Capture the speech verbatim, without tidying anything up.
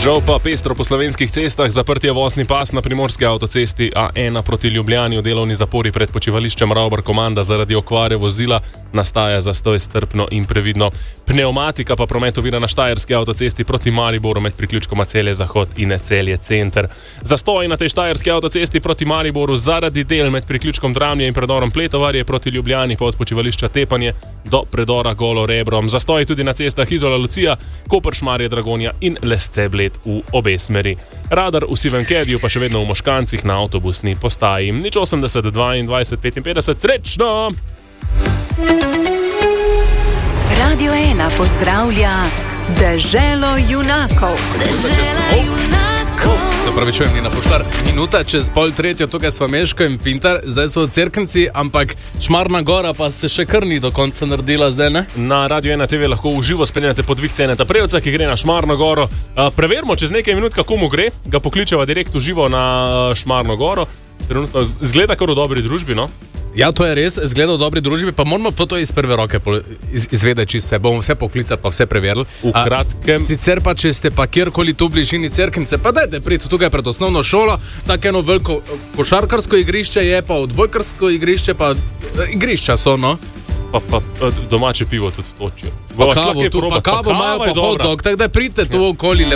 Žal pa pestro po slovenskih cestah, zaprt je vozni pas na primorski avtocesti A ena proti Ljubljani, v delovni zapori pred počivališčem Ravbar Komanda zaradi okvare vozila, nastaja zastoj, strpno in previdno. Pneumatika pa promet ovira na štajerski avtocesti proti Mariboru med priključkoma Celje Zahod in Celje Center. Zastoj na tej štajerski avtocesti proti Mariboru zaradi del med priključkom Dramlje in predorom Pletovarje proti Ljubljani pa od počivališča Tepanje do predora Golo Rebrom. Zastoj tudi na cestah Izola Lucija, Koper Šmarje Dragonja in Lesce Bled v obe smeri. Radar v sivem kediju pa še vedno v Moškancih na avtobusni postaji. Nič osemdeset, dvaindvajset, petinpetdeset, srečno! Radio ena pozdravlja Deželo junakov. Deželo junakov. Se pravi, čujem, ni na poštar. Minuta čez pol tretjo, tukaj smo Meško in Pintar, zdaj so v Cerknici, ampak Šmarna Gora pa se še kar ni do konca naredila zdaj, ne? Na Radio ena T V lahko v živo spremljate podvig Ceneta Prevca, ki gre na Šmarno Goro. Preverimo čez nekaj minut, kako mu gre. Ga pokličeva direkt v živo na Šmarno Goro. Trenutno zgleda kar v dobri družbi, no? Ja, to je res, zgleda v dobri družbi, pa moramo po to iz prve roke izvedeti, če se bomo vse poklicali, pa vse preverili. V kratkem. A, sicer pa, če ste pa kjerkoli tu v bližini Cerknice, pa dajte priti tukaj pred osnovno šolo, tako eno veliko košarkarsko igrišče je, pa odbojkarsko igrišče, pa igrišča so, no. Pa, pa domače pivo tudi točijo. Pa kavo, tu, pa kavo imajo, pa hot dog, tako da pridite tu okoli.